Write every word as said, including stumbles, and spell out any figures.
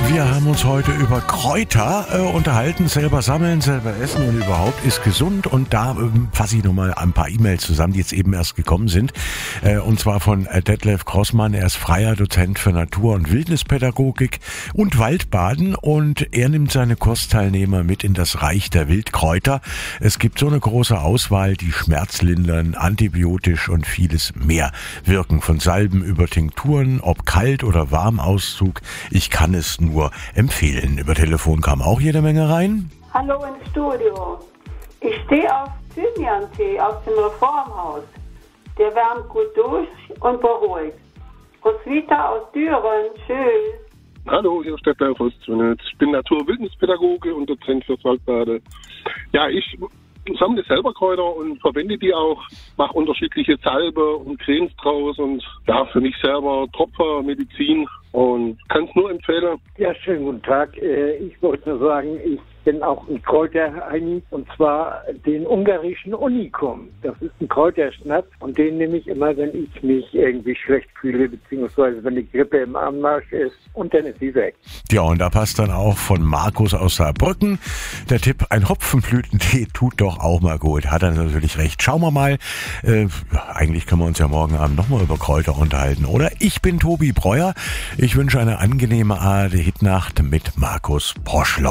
Wir haben uns heute über Kräuter äh, unterhalten, selber sammeln, selber essen und überhaupt ist gesund. Und da ähm, fasse ich nochmal ein paar E-Mails zusammen, die jetzt eben erst gekommen sind. Äh, und zwar von äh, Detlef Grossmann. Er ist freier Dozent für Natur- und Wildnispädagogik und Waldbaden. Und er nimmt seine Kursteilnehmer mit in das Reich der Wildkräuter. Es gibt so eine große Auswahl, die schmerzlindern, antibiotisch und vieles mehr wirken. Von Salben über Tinkturen, ob Kalt- oder Warmauszug. Ich kann es nur empfehlen. Über Telefon kam auch jede Menge rein. Hallo ins Studio. Ich stehe auf Thymian-Tee aus dem Reformhaus. Der wärmt gut durch und beruhigt. Roswitha aus Düren. Tschüss. Hallo, hier ist Stefan Rostwinitz. Ich bin Natur- und Wildnispädagoge und Dozent fürs Waldbade. Ja, ich sammle selber Kräuter und verwende die auch, mache unterschiedliche Salbe und Cremes draus und ja, für mich selber Tropfer, Medizin und kann es nur empfehlen. Ja, schönen guten Tag. Ich wollte nur sagen, ich bin auch ein Kräuterheini und zwar den ungarischen Unicum. Das ist ein Kräuterschnaps und den nehme ich immer, wenn ich mich irgendwie schlecht fühle, beziehungsweise wenn die Grippe im Anmarsch ist und dann ist sie weg. Ja, und da passt dann auch von Markus aus Saarbrücken der Tipp, ein Hopfenblütentee tut doch auch mal gut. Hat er natürlich recht. Schauen wir mal. Äh, eigentlich können wir uns ja morgen Abend nochmal über Kräuter unterhalten, oder? Ich bin Tobi Breuer. Ich wünsche eine angenehme A R D-Hitnacht mit Markus Poschler.